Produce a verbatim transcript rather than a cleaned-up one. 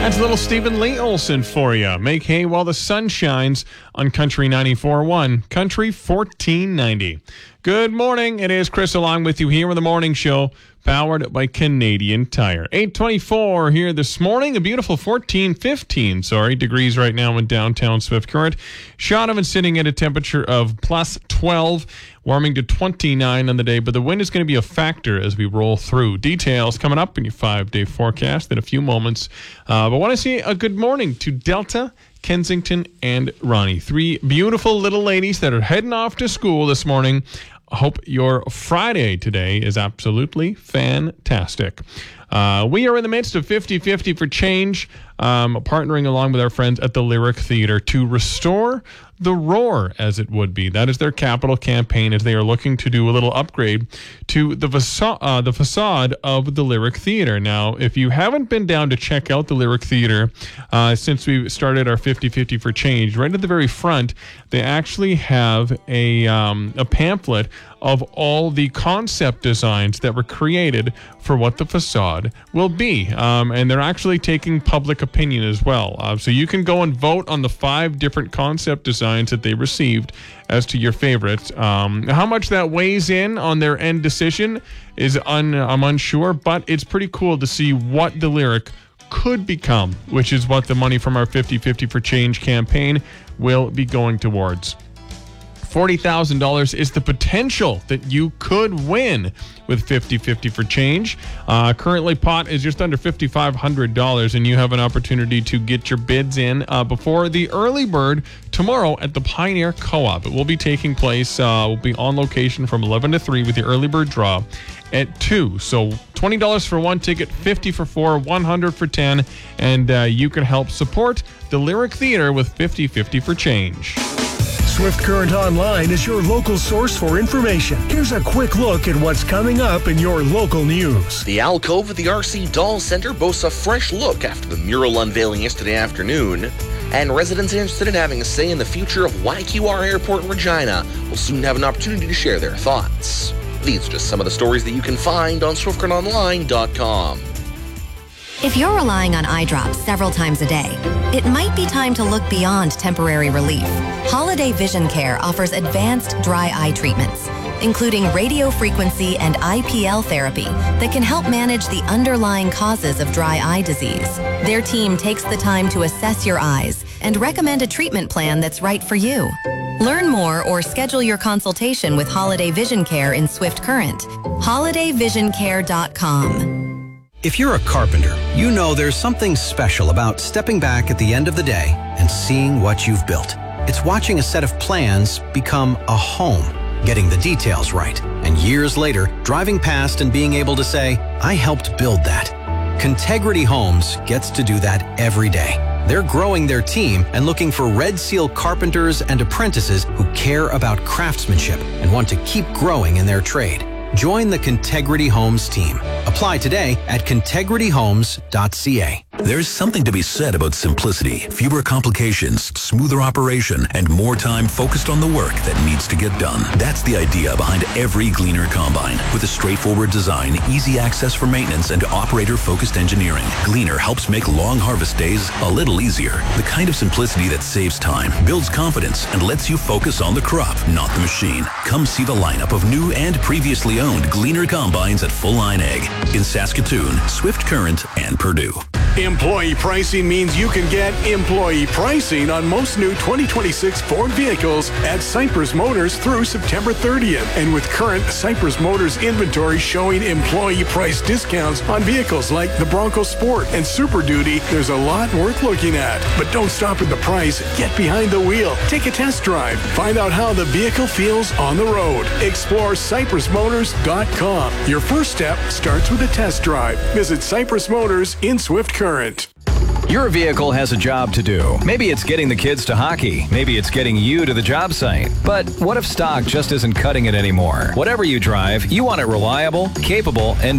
That's little Stephen Lee Olson for you. Make hay while the sun shines on Country ninety-four point one, Country fourteen ninety. Good morning. It is Chris along with you here on the morning show, powered by Canadian Tire. eight twenty-four here this morning. A beautiful fourteen, fifteen, sorry, degrees right now in downtown Swift Current. Shaunavon sitting at a temperature of plus twelve, warming to twenty-nine on the day, but the wind is going to be a factor as we roll through. Details coming up in your five-day forecast in a few moments. Uh, but I want to say a good morning to Delta, Kensington, and Ronnie. Three beautiful little ladies that are heading off to school this morning. I hope your Friday today is absolutely fantastic. Uh, we are in the midst of fifty fifty for Change, um, partnering along with our friends at the Lyric Theatre to restore the roar as it would be. That is their capital campaign as they are looking to do a little upgrade to the, faca- uh, the facade of the Lyric Theatre. Now, if you haven't been down to check out the Lyric Theatre uh, since we started our fifty fifty for Change, right at the very front, they actually have a, um, a pamphlet of all the concept designs that were created for what the facade will be. Um, and they're actually taking public opinion as well. Uh, so you can go and vote on the five different concept designs that they received as to your favorite. Um, how much that weighs in on their end decision is un- I'm unsure, but it's pretty cool to see what the Lyric could become, which is what the money from our fifty fifty for Change campaign will be going towards. forty thousand dollars is the potential that you could win with fifty fifty for Change. Uh, currently, pot is just under five thousand five hundred dollars, and you have an opportunity to get your bids in uh, before the early bird tomorrow at the Pioneer Co-op. It will be taking place, uh, will be on location from eleven to three with the early bird draw at two. So twenty dollars for one ticket, fifty dollars for four, one hundred dollars for ten, and uh, you can help support the Lyric Theatre with fifty fifty for Change. Swift Current Online is your local source for information. Here's a quick look at what's coming up in your local news. The alcove at the R C Doll Center boasts a fresh look after the mural unveiling yesterday afternoon. And residents interested in having a say in the future of Y Q R Airport in Regina will soon have an opportunity to share their thoughts. These are just some of the stories that you can find on swift current online dot com. If you're relying on eye drops several times a day, it might be time to look beyond temporary relief. Holiday Vision Care offers advanced dry eye treatments, including radio frequency and I P L therapy that can help manage the underlying causes of dry eye disease. Their team takes the time to assess your eyes and recommend a treatment plan that's right for you. Learn more or schedule your consultation with Holiday Vision Care in Swift Current. holiday vision care dot com. If you're a carpenter, you know there's something special about stepping back at the end of the day and seeing what you've built. It's watching a set of plans become a home, getting the details right, and years later, driving past and being able to say, I helped build that. Contegrity Homes gets to do that every day. They're growing their team and looking for Red Seal carpenters and apprentices who care about craftsmanship and want to keep growing in their trade. Join the Contegrity Homes team. Apply today at contegrity homes dot c a. There's something to be said about simplicity, fewer complications, smoother operation, and more time focused on the work that needs to get done. That's the idea behind every Gleaner combine. With a straightforward design, easy access for maintenance, and operator-focused engineering, Gleaner helps make long harvest days a little easier. The kind of simplicity that saves time, builds confidence, and lets you focus on the crop, not the machine. Come see the lineup of new and previously owned Gleaner combines at Full Line Ag in Saskatoon, Swift Current, and Purdue. Employee pricing means you can get employee pricing on most new twenty twenty-six Ford vehicles at Cypress Motors through September thirtieth. And with current Cypress Motors inventory showing employee price discounts on vehicles like the Bronco Sport and Super Duty, there's a lot worth looking at. But don't stop at the price. Get behind the wheel. Take a test drive. Find out how the vehicle feels on the road. Explore cypress motors dot com. Your first step starts with a test drive. Visit Cypress Motors in Swift Current. Your vehicle has a job to do. Maybe it's getting the kids to hockey. Maybe it's getting you to the job site. But what if stock just isn't cutting it anymore? Whatever you drive, you want it reliable, capable, and